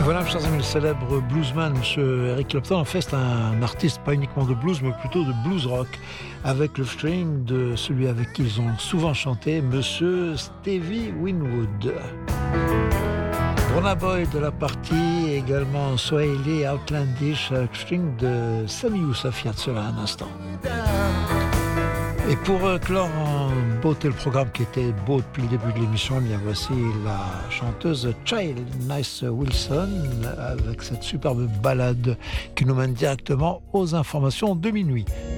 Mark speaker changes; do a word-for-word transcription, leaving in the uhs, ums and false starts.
Speaker 1: Voilà, chers amis, le célèbre bluesman, M. Eric Clapton, en fait, c'est un artiste pas uniquement de blues, mais plutôt de blues rock, avec le featuring de celui avec qui ils ont souvent chanté, M. Stevie Winwood. Burna Boy de la partie, également Swahili Outlandish, avec le featuring de Sami Youssef, il y a de cela un instant. Et pour euh, clore en beauté le programme qui était beau depuis le début de l'émission, eh bien voici la chanteuse Child Nice Wilson avec cette superbe ballade qui nous mène directement aux informations de minuit.